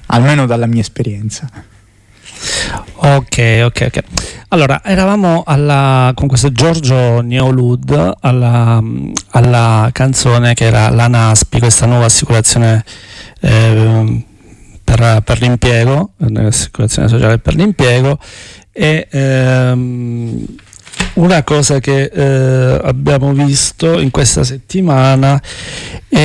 almeno dalla mia esperienza. Ok. Allora, eravamo con questo Giorgio Neolud alla canzone che era la NASPI, questa nuova assicurazione per l'impiego, l'assicurazione sociale per l'impiego, e una cosa che abbiamo visto in questa settimana è